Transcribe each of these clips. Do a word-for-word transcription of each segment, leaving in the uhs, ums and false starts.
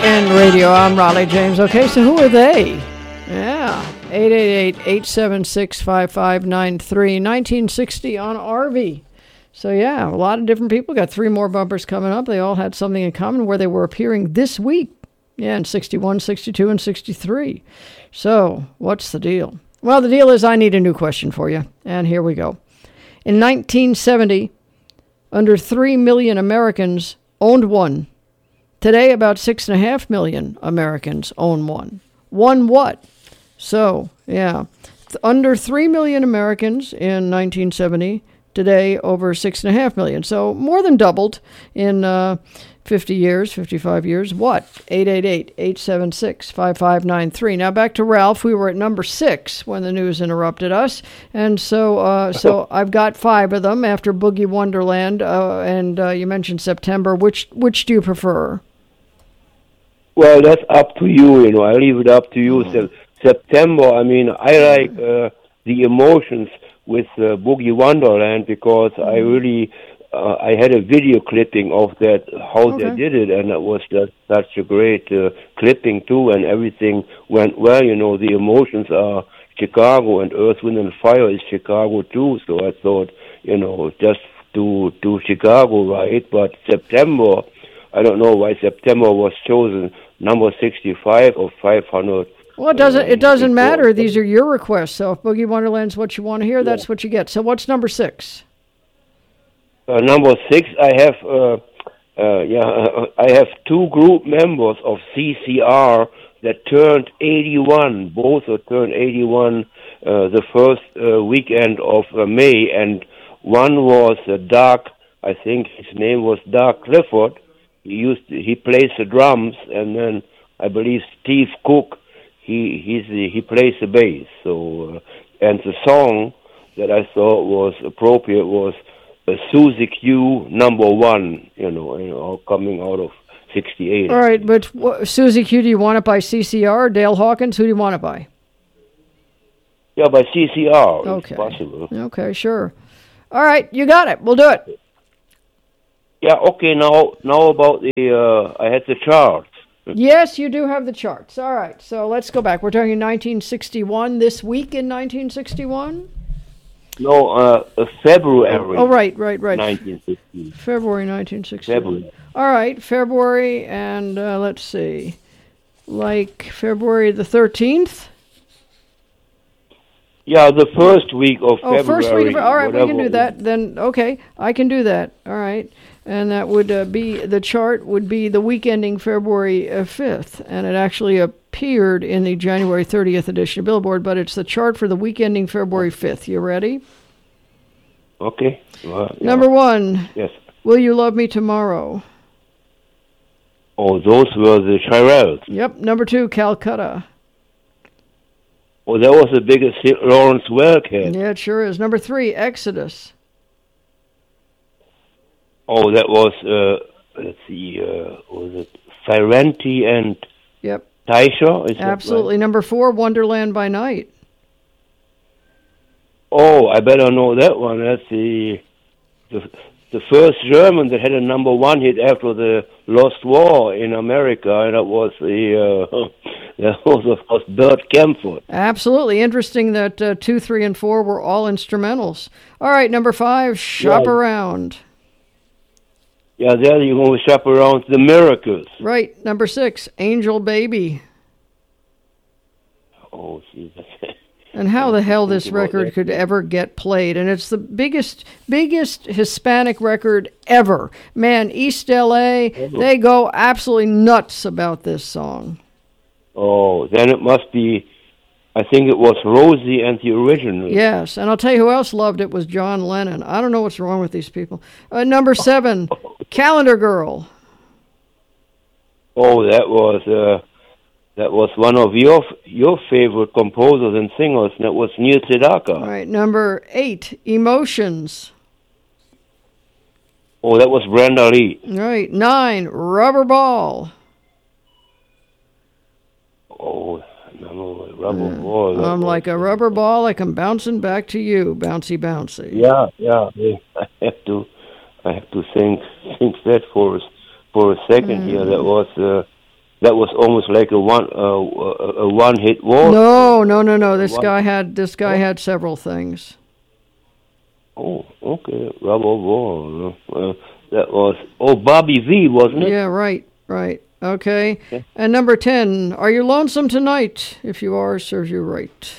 N Radio. I'm Raleigh James. Okay, so who are they? Yeah, eight eight eight, eight seven six, five five nine three, nineteen sixty on R V. So yeah, a lot of different people. Got three more bumpers coming up. They all had something in common where they were appearing this week. Yeah, in sixty-one, sixty-two, and sixty-three. So what's the deal? Well, the deal is I need a new question for you, and here we go. In nineteen seventy, under three million Americans owned one. Today, about six and a half million Americans own one. One what? So, yeah, under three million Americans in nineteen seventy. Today, over six and a half million. So more than doubled in uh, fifty years, fifty-five years. What? eight eight eight, eight seven six, five five nine three. Now back to Ralph. We were at number six when the news interrupted us. And so uh, so I've got five of them after Boogie Wonderland. Uh, and uh, you mentioned September. Which which do you prefer? Well, that's up to you, you know. I leave it up to you. Mm. September, I mean, I like uh, the emotions with uh, Boogie Wonderland because mm. I really, uh, I had a video clipping of that, how okay. they did it, and it was just such a great uh, clipping, too, and everything went well, you know. The emotions are Chicago, and Earth, Wind, and Fire is Chicago, too, so I thought, you know, just do, do Chicago right, but September... I don't know why September was chosen number sixty-five or five hundred. Well, it doesn't. It doesn't matter. These are your requests. So if Boogie Wonderland's what you want to hear, yeah. that's what you get. So what's number six? Uh, number six, I have. Uh, uh, yeah, uh, I have two group members of C C R that turned eighty-one. Both are turned eighty-one uh, the first uh, weekend of uh, May, and one was uh, Doc. I think his name was Doc Clifford. He used to, he plays the drums, and then I believe Steve Cook he he's the, he plays the bass. So uh, and the song that I thought was appropriate was uh, Suzy Q number one. You know, you know, coming out of sixty-eight. All right, but wh- Suzy Q, do you want it by C C R, Dale Hawkins? Who do you want it by? Yeah, by C C R. Okay. If possible. Okay, sure. All right, you got it. We'll do it. Yeah, okay, now now about the, uh, I had the charts. Yes, you do have the charts. All right, so let's go back. We're talking nineteen sixty-one, this week in nineteen sixty-one? No, uh, uh, February. Oh, right, right, right. nineteen sixty. February nineteen sixty-one. February. All right, February, and uh, let's see, like February the thirteenth? Yeah, the first week of oh, February. Oh, first week of All right, we can do was. that. Then, okay, I can do that. All right. And that would uh, be, the chart would be the week ending February uh, fifth. And it actually appeared in the January thirtieth edition of Billboard, but it's the chart for the week ending February fifth. You ready? Okay. Well, yeah. Number one. Yes. Will You Love Me Tomorrow? Oh, those were the Shirelles. Yep. Number two, Calcutta. Oh, that was the biggest hit Lawrence Welk had. Yeah, it sure is. Number three, Exodus. Oh, that was, uh, let's see, uh, was it Ferranti and yep. Taisha? Is Absolutely. Right? Number four, Wonderland by Night. Oh, I better know that one. That's the, the the first German that had a number one hit after the Lost War in America, and that was the uh, that was of course Bert Kaempfert. Absolutely interesting that uh, two, three, and four were all instrumentals. All right, number five, Shop yeah. Around. Yeah, there you go with Shop Around, The Miracles. Right, number six, Angel Baby. Oh, Jesus. And how the hell this record could ever get played. And it's the biggest biggest Hispanic record ever. Man, East L A, they go absolutely nuts about this song. Oh, then it must be, I think it was Rosie and the Original. Yes, and I'll tell you who else loved it was John Lennon. I don't know what's wrong with these people. Uh, number seven, Calendar Girl. Oh, that was... Uh, That was one of your your favorite composers and singers, and that was Neil Sedaka. All right, number eight, Emotions. Oh, that was Brenda Lee. All right, nine, Rubber Ball. Oh, no, Rubber uh, Ball. I'm was, like a rubber ball, like I'm bouncing back to you, bouncy, bouncy. Yeah, yeah. I have to, I have to think think that for for a second mm. here. That was. Uh, that was almost like a one uh, a, a one hit wonder. No, no, no, no. This One- guy had this guy Oh. had several things. Oh, okay, Rubber Wall. Uh, that was oh Bobby V, wasn't it? Yeah, right, right. Okay. Yeah. And number ten, are you lonesome tonight? If you are, serves you right.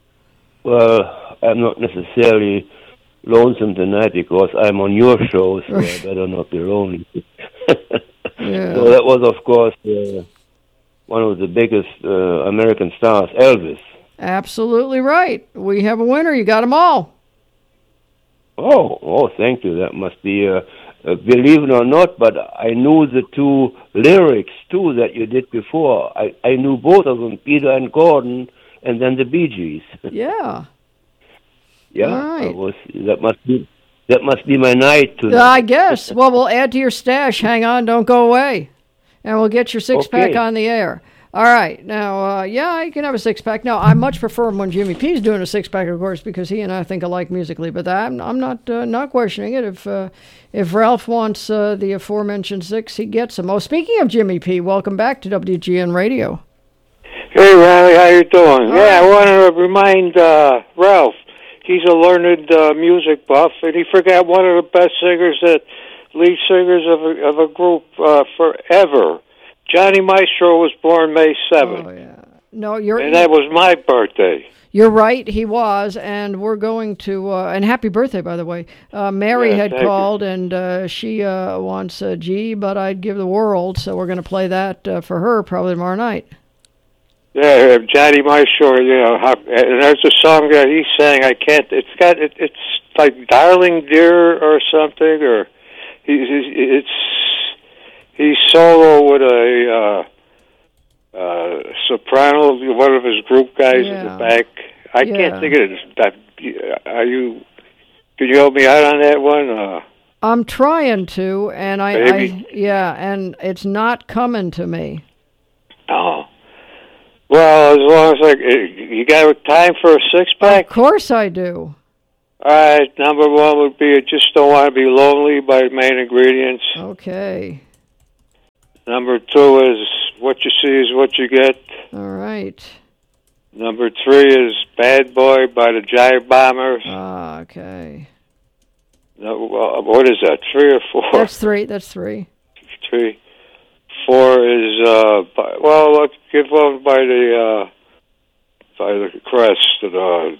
Well, I'm not necessarily lonesome tonight because I'm on your show, so I better not be lonely. Yeah. So that was, of course, uh, one of the biggest uh, American stars, Elvis. Absolutely right. We have a winner. You got them all. Oh, oh, thank you. That must be, uh, uh, believe it or not, but I knew the two lyrics, too, that you did before. I, I knew both of them, Peter and Gordon, and then the Bee Gees. Yeah. Yeah, All I right. was, that must be that must be my night tonight. I guess. Well, we'll add to your stash. Hang on. Don't go away. And we'll get your six-pack Okay. on the air. All right. Now, uh, yeah, you can have a six-pack. Now, I much prefer when Jimmy P's doing a six-pack, of course, because he and I think alike musically. But I'm, I'm not uh, not questioning it. If uh, if Ralph wants uh, the aforementioned six, he gets them. Oh, speaking of Jimmy P, welcome back to W G N Radio. Hey, Riley, how you doing? Hi. Yeah, I wanted to remind uh, Ralph. He's a learned uh, music buff, and he forgot one of the best singers, that lead singers of a, of a group uh, forever. Johnny Maestro was born May seventh, Oh, yeah. No, you're and that was my birthday. You're right, he was, and we're going to, uh, and happy birthday, by the way. Uh, Mary Yeah, had thank you. called, and uh, she uh, wants a G, but I'd give the world, so we're going to play that uh, for her probably tomorrow night. Yeah, Johnny Maestro. You know, how, and there's a song that he sang. I can't. It's got. It, it's like "Darling Dear" or something, or he's. It's he's solo with a uh, uh, soprano, one of his group guys in Yeah. the back. I Yeah. can't think of it. That, are you? Can you help me out on that one? Uh, I'm trying to, and I, I Maybe. yeah, and it's not coming to me. oh. Well, as long as I, you got time for a six pack. Of course I do. All right, number one would be "I Just Don't Want to Be Lonely" by Main Ingredients. Okay. Number two is "What You See Is What You Get." All right. Number three is "Bad Boy" by the Jive Bombers. Ah, okay. No, uh, what is that, three or four? That's three. That's three. Three. Four is, uh, by, well, let's give one by the, uh, by the Crest. Uh,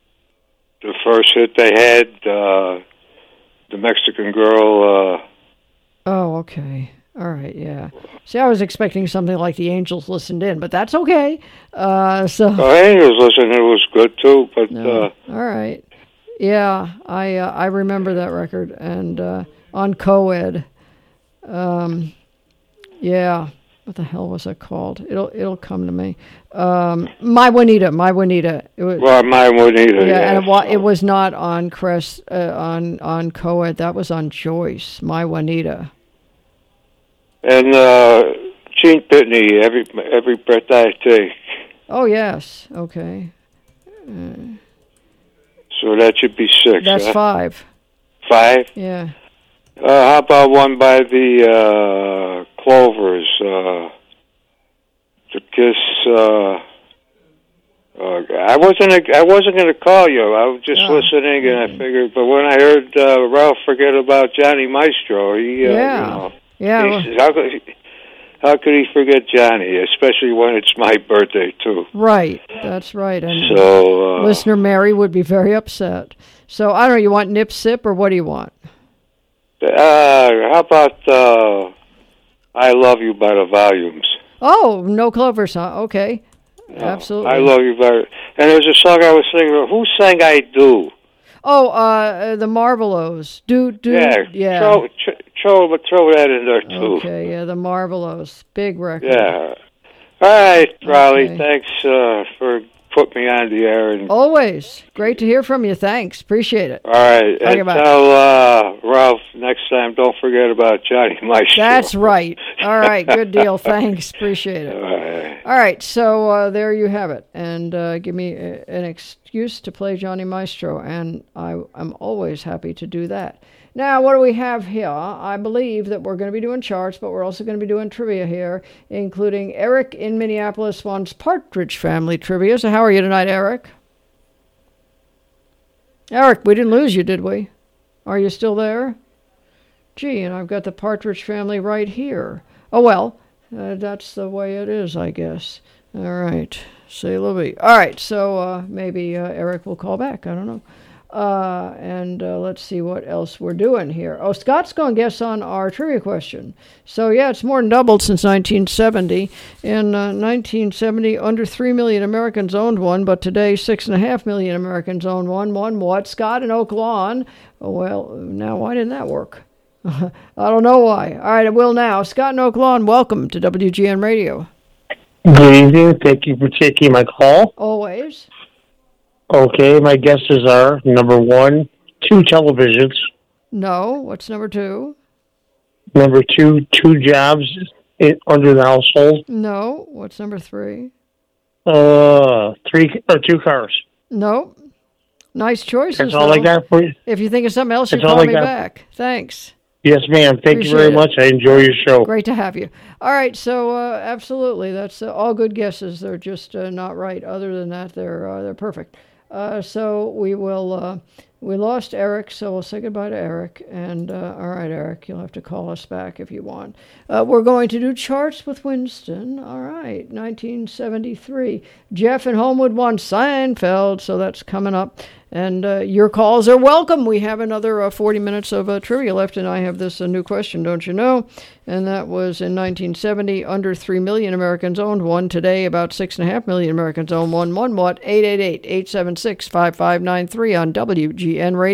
the first hit they had, uh, the Mexican Girl, uh, Oh, okay. All right, yeah. See, I was expecting something like the Angels listened in, but that's okay. Uh, so, Oh, Angels Listen, it was good too, but no. uh, All right. Yeah, I uh, I remember that record, and uh, on co-ed. Um, yeah. What the hell was it called? It'll it'll come to me. Um, My Juanita, My Juanita. It was, well, mine wouldn't either. yeah, Yeah, and it, wa- so- it was not on Crest uh, on on co-ed. That was on Joyce. My Juanita. And uh, Gene Pitney, every every breath I take. Oh yes. Okay. So that should be six. That's huh? five. Five. Yeah. Uh, how about one by the uh, Clovers? Uh, the Kiss. Uh, uh, I wasn't. I wasn't going to call you. I was just Oh, listening, and okay. I figured. But when I heard uh, Ralph forget about Johnny Maestro, he. Uh, Yeah. You know, Yeah. well- he's- how could he, how could he forget Johnny, especially when it's my birthday too? Right. That's right. And So. Uh, listener Mary would be very upset. So I don't know. You want Nip Sip or what do you want? Uh, how about uh, "I Love You" by the Volumes? Oh, no Clover song. Okay. Absolutely. I love you very. And there's a song I was singing. Who sang "I Do"? Oh, uh, the Marvelos. Do do. Yeah, Yeah. Throw, ch- throw, throw that in there too. Okay. Yeah, the Marvelos. Big record. Yeah. All right, Riley. Okay. Thanks uh, for putting me on the air. And Always. Great to hear from you. Thanks. Appreciate it. all right, Okay, and bye. tell uh, Ralph next time. Don't forget about Johnny Maestro. That's right. All right. Good deal. Thanks. Appreciate it. All right. All right, so uh, there you have it. And uh, give me a, an excuse to play Johnny Maestro, and I, I'm always happy to do that. Now, what do we have here? I believe that we're going to be doing charts, but we're also going to be doing trivia here, including Eric in Minneapolis wants Partridge Family trivia. So how are you tonight, Eric? Eric, we didn't lose you, did we? Are you still there? Gee, and I've got the Partridge Family right here. Oh, well, uh, that's the way it is, I guess. All right. Say Libby. All right, so uh, maybe uh, Eric will call back. I don't know. Uh, and uh, let's see what else we're doing here. Oh, Scott's going to guess on our trivia question. So, yeah, it's more than doubled since nineteen seventy. In uh, nineteen seventy, under three million Americans owned one, but today six point five million Americans own one. One what? Scott in Oak Lawn. Oh, well, now, why didn't that work? I don't know why. All right, I will now. Scott in Oak Lawn, welcome to W G N Radio. Good evening. Thank you for taking my call. Always. Okay, my guesses are, number one, two televisions. No. What's number two? Number two, two jobs in, under the household. No. What's number three? Uh, three or two cars. No. Nice choices. That's all though. I got for you. If you think of something else, you That's all call I me got. back. Thanks. Yes, ma'am. Thank Appreciate you very it. much. I enjoy your show. Great to have you. All right, so uh, absolutely, that's uh, all good guesses. They're just uh, not right. Other than that, they're uh, they're perfect. Uh, so we will. Uh, we lost Eric, so we'll say goodbye to Eric. And uh, all right, Eric, you'll have to call us back if you want. Uh, we're going to do charts with Winston. All right, nineteen seventy-three. Jeff in Homewood won Seinfeld, so that's coming up. And uh, your calls are welcome. We have another uh, forty minutes of uh, trivia left, and I have this uh, new question, don't you know? And that was in nineteen seventy, under three million Americans owned one. Today, about six point five million Americans own one. One what? eight eight eight, eight seven six, five five nine three on W G N Radio.